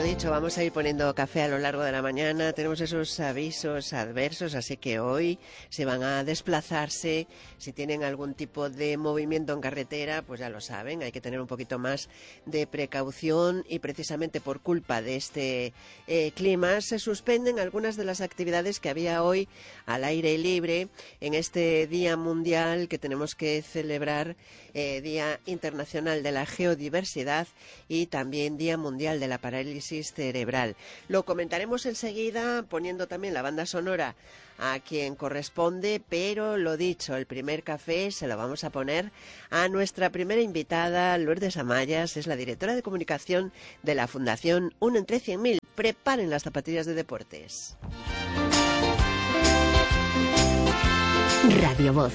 dicho, vamos a ir poniendo café a lo largo de la mañana. Tenemos esos avisos adversos, así que hoy se van a desplazarse. Si tienen algún tipo de movimiento en carretera, pues ya lo saben, hay que tener un poquito más de precaución y precisamente por culpa de este clima se suspenden algunas de las actividades que había hoy al aire libre en este Día Mundial que tenemos que celebrar, Día Internacional de la Geodiversidad y también Día Mundial de la Parálisis Cerebral. Lo comentaremos enseguida poniendo también la banda sonora a quien corresponde, pero lo dicho, el primer café se lo vamos a poner a nuestra primera invitada, Lourdes Amayas, es la directora de comunicación de la Fundación 1 entre 100.000. Preparen las zapatillas de deportes. Radio Voz.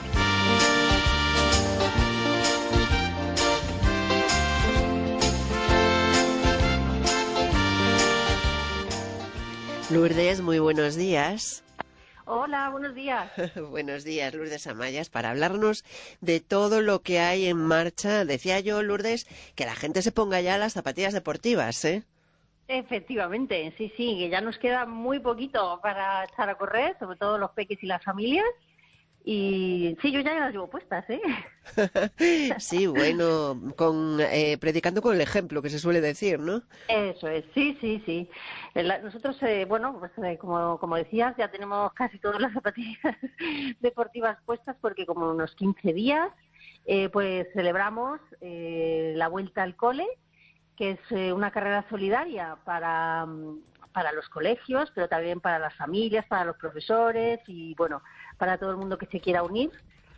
Lourdes, muy buenos días. Hola, buenos días. Buenos días, Lourdes Amayas, para hablarnos de todo lo que hay en marcha. Decía yo, Lourdes, que la gente se ponga ya las zapatillas deportivas, ¿eh? Efectivamente, sí, que ya nos queda muy poquito para echar a correr, sobre todo los peques y las familias. Y sí, yo ya las llevo puestas, ¿eh? Sí, bueno, predicando con el ejemplo, que se suele decir, ¿no? Eso es, sí. Nosotros, como decías, ya tenemos casi todas las zapatillas deportivas puestas porque como unos 15 días, pues celebramos la Vuelta al Cole, que es una carrera solidaria para los colegios, pero también para las familias, para los profesores y, bueno, para todo el mundo que se quiera unir.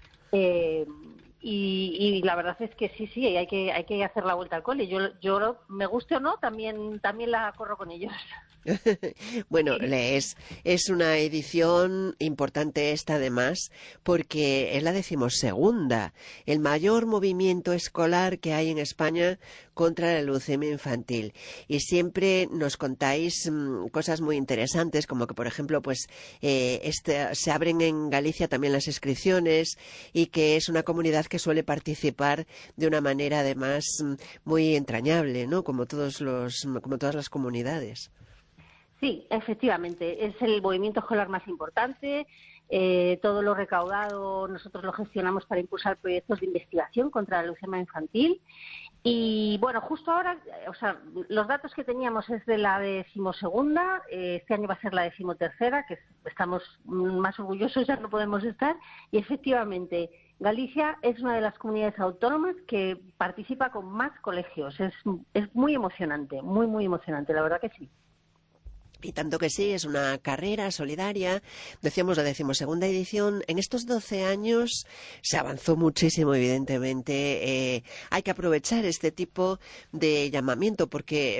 Y la verdad es que sí, hay que hacer la Vuelta al Cole. Yo me guste o no, también la corro con ellos. Bueno, es una edición importante esta además porque es la 12ª, el mayor movimiento escolar que hay en España contra la leucemia infantil. Y siempre nos contáis cosas muy interesantes, como que por ejemplo pues se abren en Galicia también las inscripciones y que es una comunidad que suele participar de una manera además muy entrañable, ¿no? Como todas las comunidades. Sí, efectivamente, es el movimiento escolar más importante. Todo lo recaudado nosotros lo gestionamos para impulsar proyectos de investigación contra la leucemia infantil. Y bueno, justo ahora, los datos que teníamos es de la 12ª, este año va a ser la 13ª, que estamos más orgullosos, ya no podemos estar. Y efectivamente, Galicia es una de las comunidades autónomas que participa con más colegios. Es muy emocionante, muy emocionante, la verdad que sí. Y tanto que sí, es una carrera solidaria. Decíamos la 12ª edición. En estos 12 años se avanzó muchísimo, evidentemente. Hay que aprovechar este tipo de llamamiento porque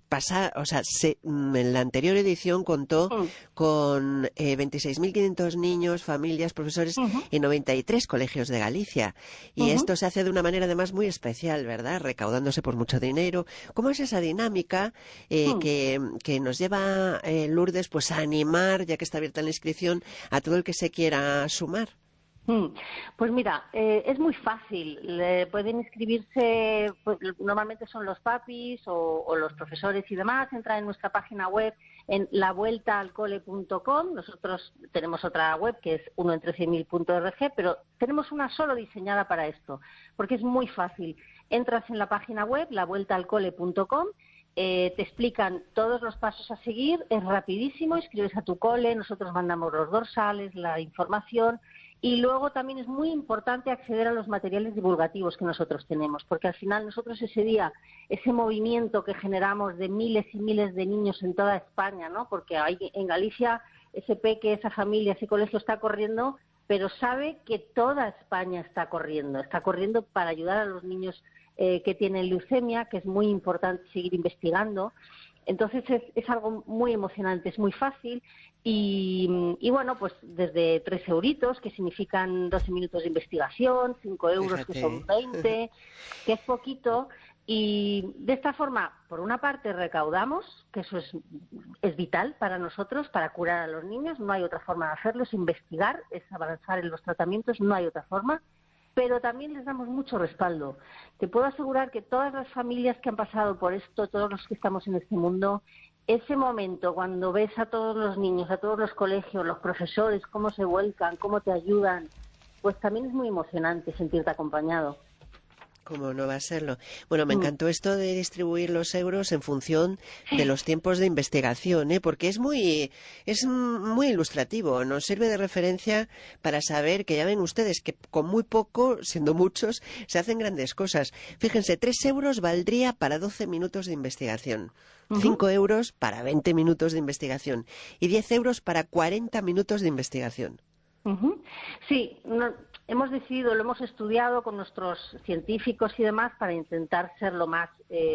en la anterior edición contó con 26.500 niños, familias, profesores y 93 colegios de Galicia. Y esto se hace de una manera además muy especial, ¿verdad? Recaudándose por mucho dinero. ¿Cómo es esa dinámica que nos lleva Lourdes, pues a animar, ya que está abierta la inscripción, a todo el que se quiera sumar? Pues mira, es muy fácil. Pueden inscribirse, pues, normalmente son los papis o los profesores y demás. Entran en nuestra página web en lavueltaalcole.com. Nosotros tenemos otra web que es 1entre100.000.org, pero tenemos una solo diseñada para esto, porque es muy fácil. Entras en la página web, lavueltaalcole.com. Te explican todos los pasos a seguir, es rapidísimo, escribes a tu cole, nosotros mandamos los dorsales, la información y luego también es muy importante acceder a los materiales divulgativos que nosotros tenemos, porque al final nosotros ese día, ese movimiento que generamos de miles y miles de niños en toda España, ¿no? Porque hay, en Galicia ese peque, esa familia, ese colegio está corriendo, pero sabe que toda España está corriendo para ayudar a los niños que tienen leucemia, que es muy importante seguir investigando. Entonces es algo muy emocionante, es muy fácil y bueno, pues desde 3 euritos, que significan 12 minutos de investigación, 5 euros, fíjate, que son 20, que es poquito. Y de esta forma, por una parte, recaudamos, que eso es vital para nosotros, para curar a los niños. No hay otra forma de hacerlo, es investigar, es avanzar en los tratamientos, no hay otra forma. pero también les damos mucho respaldo. Te puedo asegurar que todas las familias que han pasado por esto, todos los que estamos en este mundo, ese momento cuando ves a todos los niños, a todos los colegios, los profesores, cómo se vuelcan, cómo te ayudan, pues también es muy emocionante sentirte acompañado. ¿Cómo no va a serlo? Bueno, me encantó esto de distribuir los euros en función de los tiempos de investigación, porque es muy ilustrativo, nos sirve de referencia para saber que ya ven ustedes que con muy poco, siendo muchos, se hacen grandes cosas. Fíjense, 3 euros valdría para 12 minutos de investigación, 5 euros para 20 minutos de investigación y 10 euros para 40 minutos de investigación. Sí, hemos decidido, lo hemos estudiado con nuestros científicos y demás para intentar ser lo más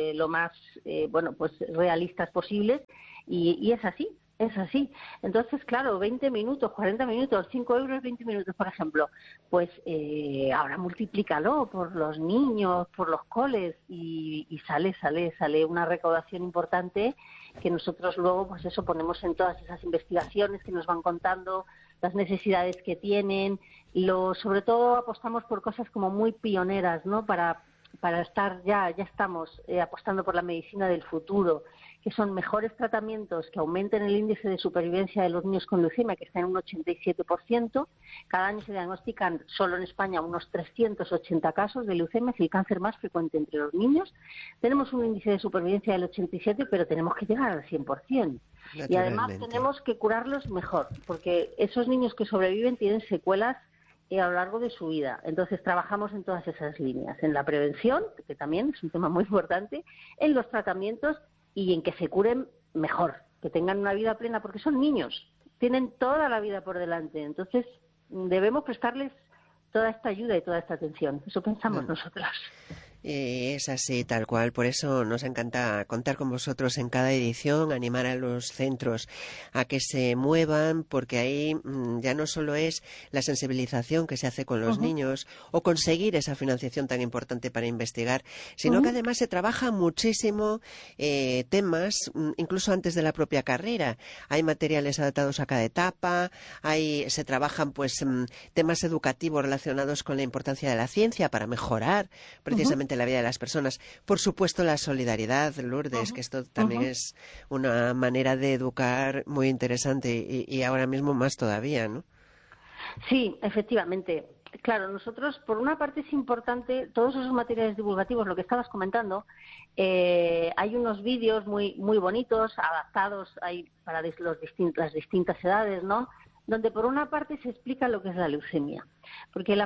realistas posibles y es así. Es así. Entonces, claro, 20 minutos, 40 minutos, 5 euros, 20 minutos, por ejemplo, pues ahora multiplícalo por los niños, por los coles y sale una recaudación importante que nosotros luego, pues eso, ponemos en todas esas investigaciones que nos van contando las necesidades que tienen. Sobre todo apostamos por cosas como muy pioneras, ¿no? Para estar ya estamos apostando por la medicina del futuro, que son mejores tratamientos que aumenten el índice de supervivencia de los niños con leucemia, que está en un 87%. Cada año se diagnostican solo en España unos 380 casos de leucemia, es el cáncer más frecuente entre los niños. Tenemos un índice de supervivencia del 87%, pero tenemos que llegar al 100%. Y además tenemos que curarlos mejor, porque esos niños que sobreviven tienen secuelas a lo largo de su vida. Entonces trabajamos en todas esas líneas, en la prevención, que también es un tema muy importante, en los tratamientos y en que se curen mejor, que tengan una vida plena, porque son niños, tienen toda la vida por delante. Entonces debemos prestarles toda esta ayuda y toda esta atención. Eso pensamos nosotros. Es así, tal cual. Por eso nos encanta contar con vosotros en cada edición, animar a los centros a que se muevan, porque ahí ya no solo es la sensibilización que se hace con los niños o conseguir esa financiación tan importante para investigar, sino que además se trabaja muchísimo temas, incluso antes de la propia carrera. Hay materiales adaptados a cada etapa, se trabajan pues temas educativos relacionados con la importancia de la ciencia para mejorar precisamente la vida de las personas. Por supuesto, la solidaridad, Lourdes, que esto también es una manera de educar muy interesante y ahora mismo más todavía, ¿no? Sí, efectivamente. Claro, nosotros, por una parte es importante, todos esos materiales divulgativos, lo que estabas comentando, hay unos vídeos muy bonitos, adaptados para las distintas edades, ¿no?, donde por una parte se explica lo que es la leucemia, porque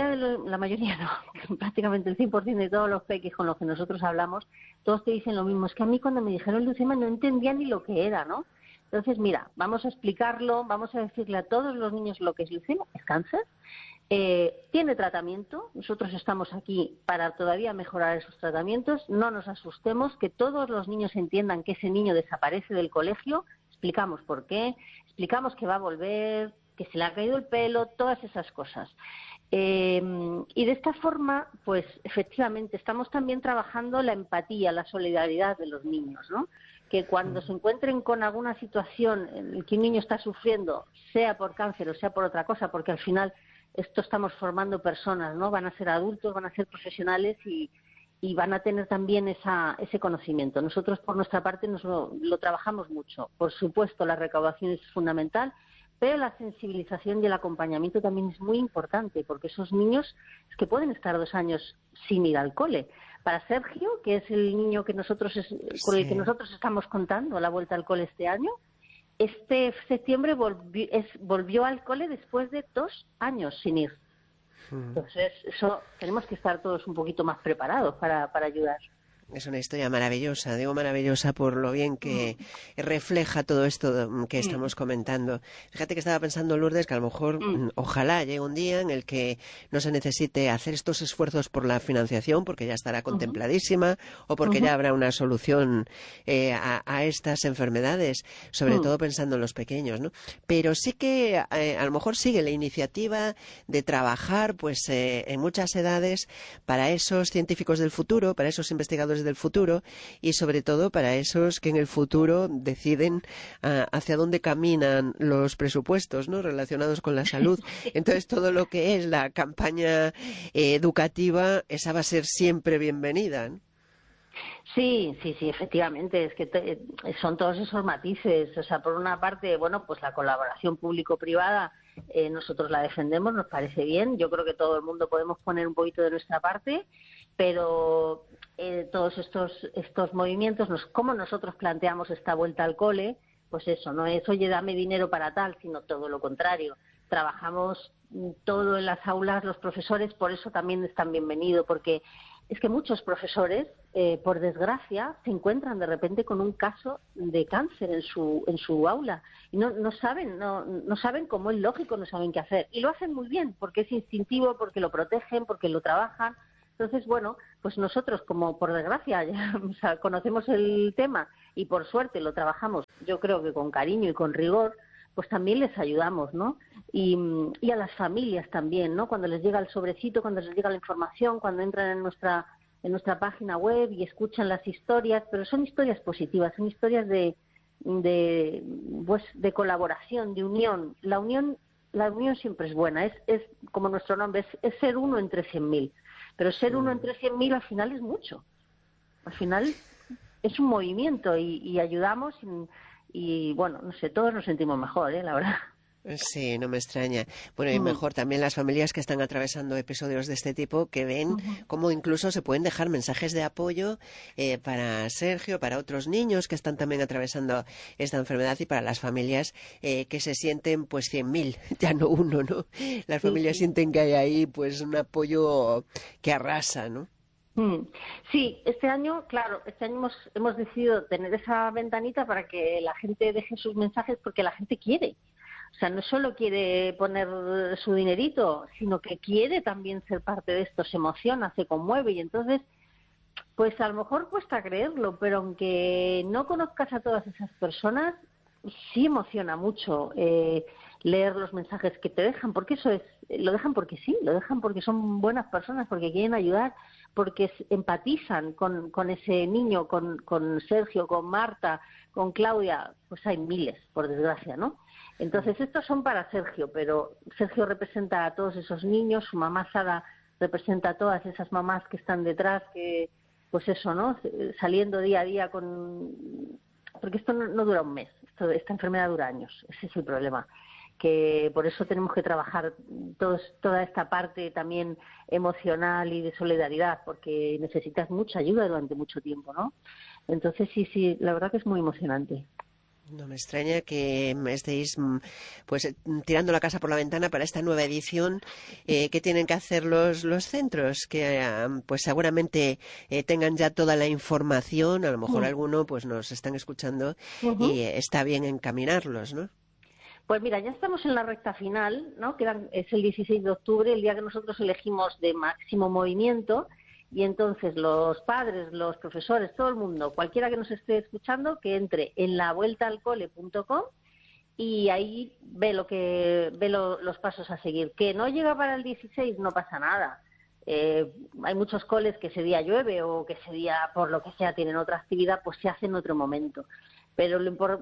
prácticamente el 100% de todos los peques con los que nosotros hablamos, todos te dicen lo mismo, es que a mí cuando me dijeron leucemia no entendía ni lo que era, ¿no? Entonces, mira, vamos a explicarlo, vamos a decirle a todos los niños lo que es leucemia, es cáncer, tiene tratamiento, nosotros estamos aquí para todavía mejorar esos tratamientos, no nos asustemos, que todos los niños entiendan que ese niño desaparece del colegio, explicamos por qué, explicamos que va a volver, que se le ha caído el pelo, todas esas cosas. Y de esta forma, pues efectivamente, estamos también trabajando la empatía, la solidaridad de los niños, ¿no? Que cuando se encuentren con alguna situación en la que un niño está sufriendo, sea por cáncer o sea por otra cosa, porque al final esto estamos formando personas, ¿no? Van a ser adultos, van a ser profesionales y van a tener también ese conocimiento. Nosotros, por nuestra parte, lo trabajamos mucho. Por supuesto, la recaudación es fundamental, pero la sensibilización y el acompañamiento también es muy importante, porque esos niños es que pueden estar 2 años sin ir al cole. Para Sergio, que es el niño con el que nosotros estamos contando la vuelta al cole este año, este septiembre volvió al cole después de 2 años sin ir. Entonces, tenemos que estar todos un poquito más preparados para ayudar. Es una historia maravillosa, digo maravillosa por lo bien que refleja todo esto que estamos comentando. Fíjate que estaba pensando, Lourdes, que a lo mejor ojalá llegue un día en el que no se necesite hacer estos esfuerzos por la financiación, porque ya estará contempladísima, o porque ya habrá una solución a estas enfermedades, sobre todo pensando en los pequeños, ¿no? Pero sí que a lo mejor sigue la iniciativa de trabajar pues en muchas edades para esos científicos del futuro, para esos investigadores pensadores del futuro y sobre todo para esos que en el futuro deciden hacia dónde caminan los presupuestos, ¿no?, relacionados con la salud. Entonces, todo lo que es la campaña educativa, esa va a ser siempre bienvenida, ¿no? Sí, sí, sí, efectivamente, es que son todos esos matices. O sea, por una parte, bueno, pues la colaboración público-privada, nosotros la defendemos, nos parece bien. Yo creo que todo el mundo podemos poner un poquito de nuestra parte, pero todos estos movimientos, cómo nosotros planteamos esta vuelta al cole, pues eso, no es, oye, dame dinero para tal, sino todo lo contrario. Trabajamos todo en las aulas, los profesores, por eso también están bienvenidos, porque es que muchos profesores, por desgracia, se encuentran de repente con un caso de cáncer en su aula y no saben cómo es lógico, no saben qué hacer. Y lo hacen muy bien, porque es instintivo, porque lo protegen, porque lo trabajan. Entonces, bueno, pues nosotros, como por desgracia ya o sea, conocemos el tema y por suerte lo trabajamos, yo creo que con cariño y con rigor, pues también les ayudamos, ¿no? Y a las familias también, ¿no? Cuando les llega el sobrecito, cuando les llega la información, cuando entran en nuestra página web y escuchan las historias, pero son historias positivas, son historias de colaboración, de unión. La unión siempre es buena, es como nuestro nombre, es ser uno entre 100.000. Pero ser uno entre 100.000 al final es mucho. Al final es un movimiento y ayudamos y bueno, no sé, todos nos sentimos mejor, la verdad. Sí, no me extraña. Bueno, y mejor también las familias que están atravesando episodios de este tipo, que ven cómo incluso se pueden dejar mensajes de apoyo para Sergio, para otros niños que están también atravesando esta enfermedad y para las familias que se sienten pues 100.000, ya no uno, ¿no? Las familias sienten que hay ahí pues un apoyo que arrasa, ¿no? Sí, este año hemos decidido tener esa ventanita para que la gente deje sus mensajes porque la gente quiere. O sea, no solo quiere poner su dinerito, sino que quiere también ser parte de esto, se emociona, se conmueve y entonces, pues a lo mejor cuesta creerlo, pero aunque no conozcas a todas esas personas, sí emociona mucho leer los mensajes que te dejan, porque lo dejan porque sí, lo dejan porque son buenas personas, porque quieren ayudar, porque empatizan con ese niño, con Sergio, con Marta, con Claudia, pues hay miles, por desgracia, ¿no? Entonces, estos son para Sergio, pero Sergio representa a todos esos niños, su mamá Sara representa a todas esas mamás que están detrás, que, pues eso, ¿no? Saliendo día a día porque esto no dura un mes, esta enfermedad dura años, ese es el problema. Que por eso tenemos que trabajar toda esta parte también emocional y de solidaridad, porque necesitas mucha ayuda durante mucho tiempo, ¿no? Entonces, sí, la verdad que es muy emocionante. No me extraña que estéis pues tirando la casa por la ventana para esta nueva edición. ¿Qué tienen que hacer los centros? Que pues seguramente tengan ya toda la información. A lo mejor alguno pues nos están escuchando y está bien encaminarlos, ¿no? Pues mira, ya estamos en la recta final, ¿no? Es el 16 de octubre, el día que nosotros elegimos de máximo movimiento. Y entonces los padres, los profesores, todo el mundo, cualquiera que nos esté escuchando, que entre en lavueltaalcole.com y ahí ve los pasos a seguir. Que no llega para el 16, no pasa nada. Hay muchos coles que ese día llueve o que ese día, por lo que sea, tienen otra actividad, pues se hace en otro momento. Pero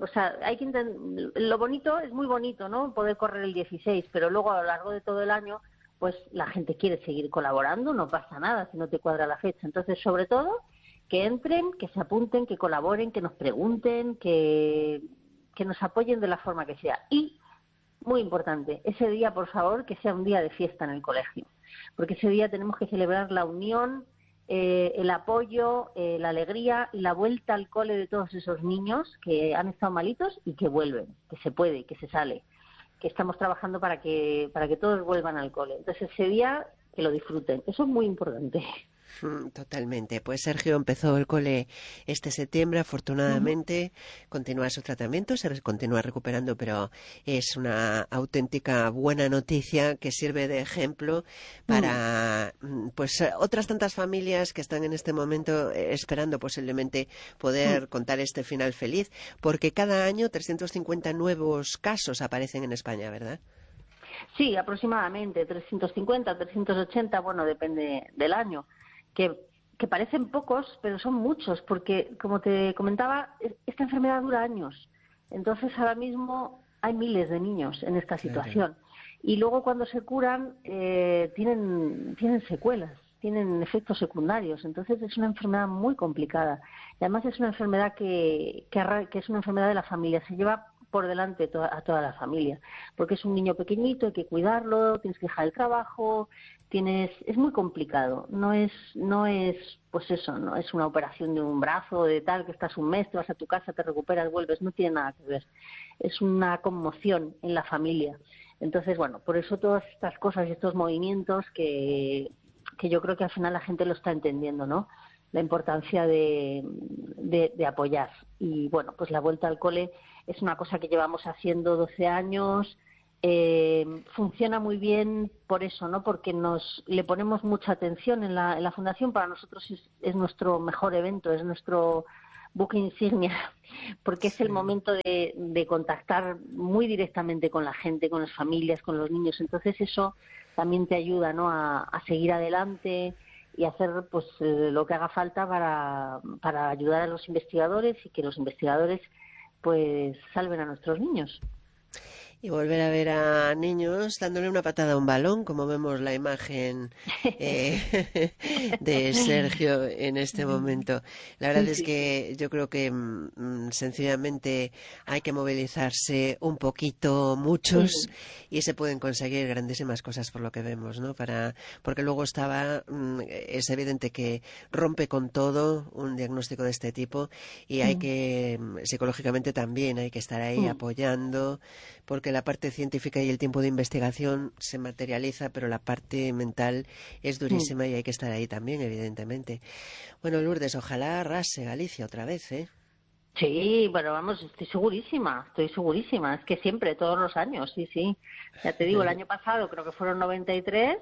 lo bonito es muy bonito, ¿no? Poder correr el 16, pero luego a lo largo de todo el año pues la gente quiere seguir colaborando, no pasa nada si no te cuadra la fecha. Entonces, sobre todo, que entren, que se apunten, que colaboren, que nos pregunten, que nos apoyen de la forma que sea. Y, muy importante, ese día, por favor, que sea un día de fiesta en el colegio, porque ese día tenemos que celebrar la unión, el apoyo, la alegría y la vuelta al cole de todos esos niños que han estado malitos y que vuelven, que se puede, que se sale, que estamos trabajando para que todos vuelvan al cole. Entonces ese día que lo disfruten, eso es muy importante. Totalmente. Pues Sergio empezó el cole este septiembre, afortunadamente, continúa su tratamiento, se continúa recuperando, pero es una auténtica buena noticia que sirve de ejemplo para pues otras tantas familias que están en este momento esperando posiblemente poder contar este final feliz, porque cada año 350 nuevos casos aparecen en España, ¿verdad? Sí, aproximadamente 350, 380, bueno, depende del año. Que que parecen pocos, pero son muchos, porque, como te comentaba, esta enfermedad dura años. Entonces, ahora mismo hay miles de niños en esta situación. Y luego, cuando se curan, tienen secuelas, tienen efectos secundarios. Entonces, es una enfermedad muy complicada. Y además es una enfermedad que es una enfermedad de la familia. Se lleva por delante a toda la familia, porque es un niño pequeñito, hay que cuidarlo, tienes que dejar el trabajo, es muy complicado, no es pues eso, no es una operación de un brazo, de tal, que estás un mes, te vas a tu casa, te recuperas, vuelves, no tiene nada que ver, es una conmoción en la familia. Entonces, bueno, por eso todas estas cosas y estos movimientos que yo creo que al final la gente lo está entendiendo, ¿no? La importancia de apoyar. Y bueno, pues la vuelta al cole es una cosa que llevamos haciendo 12 años, funciona muy bien por eso, ¿no? Porque le ponemos mucha atención en la Fundación. Para nosotros es nuestro mejor evento, es nuestro buque insignia, porque es el momento de contactar muy directamente con la gente, con las familias, con los niños. Entonces eso también te ayuda, ¿no? a seguir adelante y hacer pues lo que haga falta para ayudar a los investigadores y que los investigadores pues salven a nuestros niños. Y volver a ver a niños dándole una patada a un balón, como vemos la imagen de Sergio en este momento. La verdad es que yo creo que sencillamente hay que movilizarse un poquito, muchos, y se pueden conseguir grandísimas cosas por lo que vemos, ¿no? Porque luego es evidente que rompe con todo un diagnóstico de este tipo y hay que, psicológicamente también, hay que estar ahí apoyando, porque la parte científica y el tiempo de investigación se materializa, pero la parte mental es durísima y hay que estar ahí también, evidentemente. Bueno, Lourdes, ojalá arrase Galicia otra vez, ¿eh? Sí, bueno, vamos, estoy segurísima. Es que siempre, todos los años, sí. Ya te digo, el año pasado creo que fueron 93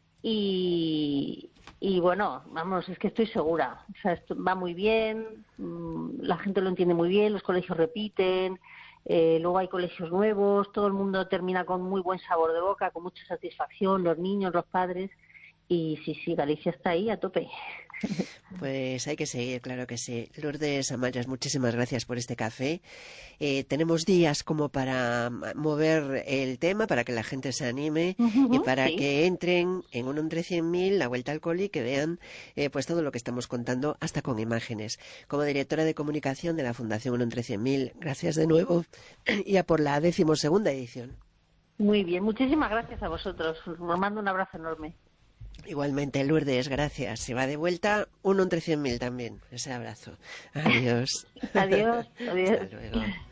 y bueno, vamos, es que estoy segura. O sea, esto va muy bien, la gente lo entiende muy bien, los colegios repiten. Luego hay colegios nuevos, todo el mundo termina con muy buen sabor de boca, con mucha satisfacción, los niños, los padres, y sí, Galicia está ahí a tope. Pues hay que seguir, claro que sí. Lourdes Amayas, muchísimas gracias por este café. Tenemos días como para mover el tema, para que la gente se anime y para que entren en un entre 100.000, la vuelta al cole, y que vean pues todo lo que estamos contando, hasta con imágenes. Como directora de comunicación de la Fundación 1 entre 100.000, gracias de nuevo y a por la 12ª edición. Muy bien, muchísimas gracias a vosotros. Os mando un abrazo enorme. Igualmente, Lourdes, gracias. Se va de vuelta 1 entre 100.000 también. Ese abrazo. Adiós. Adiós. Hasta luego.